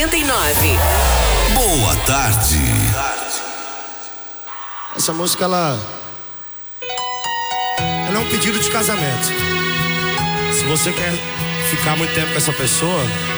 99. Boa tarde. Essa música, ela é um pedido de casamento. Se você quer ficar muito tempo com essa pessoa,